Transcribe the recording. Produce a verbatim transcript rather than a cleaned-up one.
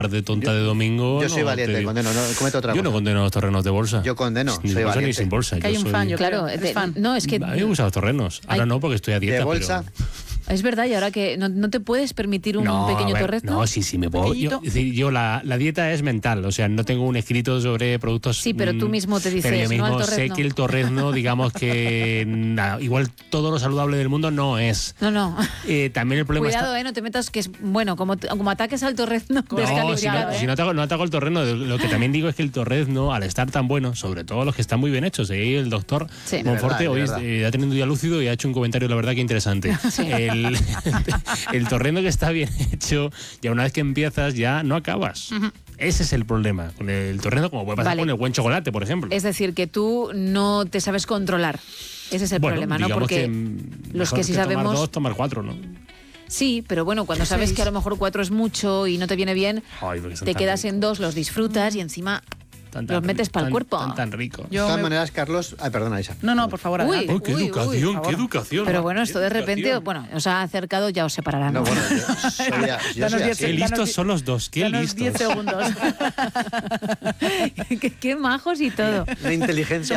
de tonta de domingo. Yo soy no, valiente, te... condeno, no cometo otra Yo cosa. no condeno los terrenos de bolsa. Yo condeno, ni soy bolsa valiente. ni sin bolsa. Que hay yo un soy... fan, yo Claro, creo. de, ¿Eres fan? no, es que... A mí me gustan los terrenos. Ahora Hay... no, porque estoy a dieta. ¿De bolsa? Pero... Es verdad, y ahora que no, no te puedes permitir un no, pequeño a ver, torrezno. No, sí, sí, me puedo. Yo, es decir, yo la, la dieta es mental, o sea, no tengo un escrito sobre productos. Sí, pero tú mismo te dices, pero yo mismo no al sé torrezno. que el torrezno, digamos que nada, igual todo lo saludable del mundo no es. No, no. Eh, también el problema Cuidado, está... eh, no te metas que es bueno, como, como ataques al torrezno, No, descalibrado, si no, ¿eh? si no ataco, no ataco el torrezno. Lo que también digo es que el torrezno, al estar tan bueno, sobre todo los que están muy bien hechos, ¿eh? El doctor Sí. Monforte De hoy verdad, de eh, ha tenido un día lúcido y ha hecho un comentario, la verdad, que interesante. Sí. El, el torrezno que está bien hecho, ya una vez que empiezas, ya no acabas. Uh-huh. Ese es el problema con el torrezno, como puede pasar Vale. con el buen chocolate, por ejemplo. Es decir, que tú no te sabes controlar. Ese es el bueno, problema, ¿no? digamos Porque que los que sí que sabemos... tomar dos, tomar cuatro, ¿no? Sí, pero bueno, cuando sabes Seis. que a lo mejor cuatro es mucho y no te viene bien, Ay, porque son te tan quedas en ricos. dos, los disfrutas y encima Tan, tan los metes rico, para el tan- cuerpo. Tan, tan rico. De Yo todas me- maneras, Carlos... Ay, perdona, Isa. No, no, por favor, Uy. adelante. Oh, qué Uy, uy, educación, por qué favor. educación. Pero bueno, qué esto de repente, educación. bueno, os ha acercado, ya os separarán. No, bueno, yo soy, a- yo Danos soy diez así. Qué Danos listos di- son los dos, qué Danos listos. diez segundos. qué, qué majos y todo. Una inteligencia